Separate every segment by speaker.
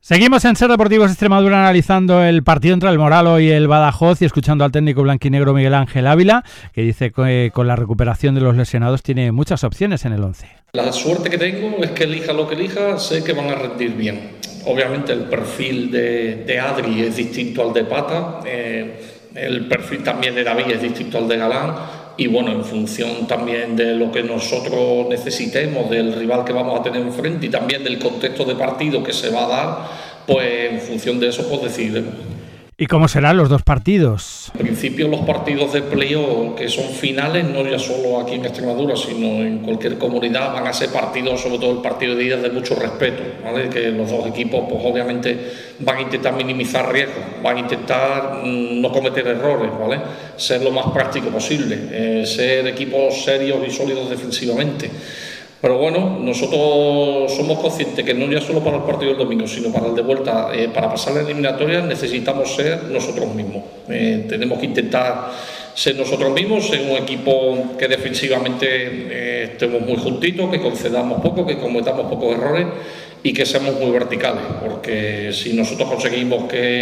Speaker 1: Seguimos en Ser Deportivos Extremadura analizando el partido entre el Moralo y el Badajoz y escuchando al técnico blanquinegro Miguel Ángel Ávila, que dice que con la recuperación de los lesionados tiene muchas opciones en el 11.
Speaker 2: La suerte que tengo es que elija lo que elija, sé que van a rendir bien. Obviamente el perfil de Adri es distinto al de Pata, el perfil también de David es distinto al de Galán. Y bueno, en función también de lo que nosotros necesitemos, del rival que vamos a tener enfrente y también del contexto de partido que se va a dar, pues en función de eso pues decidiremos.
Speaker 1: ¿Y cómo serán los dos partidos?
Speaker 2: En principio los partidos de playoff que son finales, no ya solo aquí en Extremadura, sino en cualquier comunidad, van a ser partidos, sobre todo el partido de ida, de mucho respeto, ¿vale? Que los dos equipos pues obviamente van a intentar minimizar riesgos, van a intentar no cometer errores, ¿vale? Ser lo más práctico posible, ser equipos serios y sólidos defensivamente. Pero bueno, nosotros somos conscientes que no ya solo para el partido del domingo, sino para el de vuelta, para pasar la eliminatoria necesitamos ser nosotros mismos. Tenemos que intentar ser nosotros mismos, ser un equipo que defensivamente estemos muy juntitos, que concedamos poco, que cometamos pocos errores y que seamos muy verticales, porque si nosotros conseguimos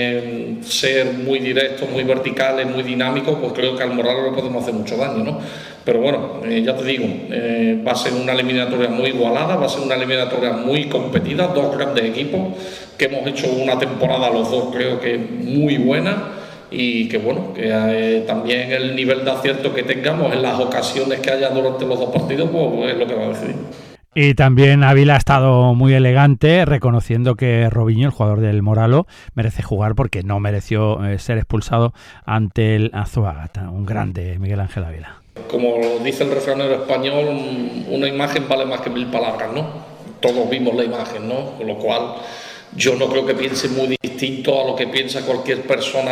Speaker 2: ser muy directos, muy verticales, muy dinámicos, pues creo que al Moralo le podemos hacer mucho daño, ¿no? Pero bueno, ya te digo, va a ser una eliminatoria muy igualada, va a ser una eliminatoria muy competida, dos grandes equipos que hemos hecho una temporada los dos creo que muy buena y que bueno, que también el nivel de acierto que tengamos en las ocasiones que haya durante los dos partidos, pues es lo que va a decidir.
Speaker 1: Y también Ávila ha estado muy elegante reconociendo que Robinho, el jugador del Moralo, merece jugar porque no mereció ser expulsado ante el Azuagata. Un grande Miguel Ángel Ávila.
Speaker 2: Como dice el refranero español, una imagen vale más que 1000 palabras, ¿no? Todos vimos la imagen, ¿no? Con lo cual yo no creo que piense muy distinto a lo que piensa cualquier persona